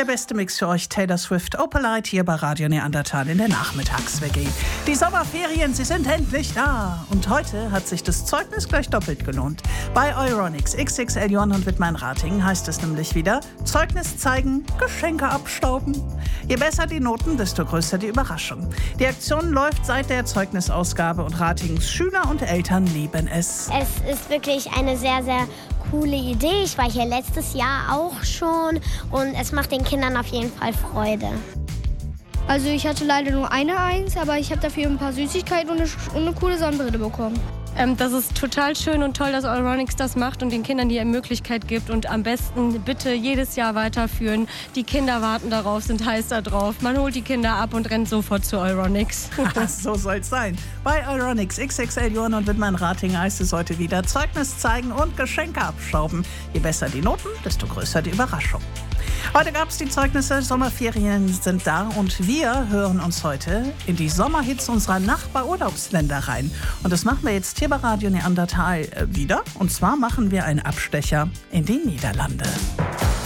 Der beste Mix für euch, Taylor Swift, Opalite, hier bei Radio Neandertal in der Nachmittags-WG. Die Sommerferien, sie sind endlich da. Und heute hat sich das Zeugnis gleich doppelt gelohnt. Bei Euronics XXL Johann und Wittmann-Ratingen heißt es nämlich wieder: Zeugnis zeigen, Geschenke abstauben. Je besser die Noten, desto größer die Überraschung. Die Aktion läuft seit der Zeugnisausgabe und Ratingens Schüler und Eltern lieben es. Es ist wirklich eine sehr, sehr coole Idee. Ich war hier letztes Jahr auch schon und es macht den Kindern auf jeden Fall Freude. Also ich hatte leider nur eine Eins, aber ich habe dafür ein paar Süßigkeiten und eine coole Sonnenbrille bekommen. Das ist total schön und toll, dass Euronics das macht und den Kindern die Möglichkeit gibt. Und am besten bitte jedes Jahr weiterführen. Die Kinder warten darauf, sind heiß da drauf. Man holt die Kinder ab und rennt sofort zu Euronics. So soll's sein. Bei Euronics XXL Johann und Wittmann-Ratingen heißt es heute wieder: Zeugnis zeigen und Geschenke abstauben. Je besser die Noten, desto größer die Überraschung. Heute gab es die Zeugnisse, Sommerferien sind da und wir hören uns heute in die Sommerhits unserer Nachbarurlaubsländer rein. Und das machen wir jetzt hier bei Radio Neandertal wieder. Und zwar machen wir einen Abstecher in die Niederlande.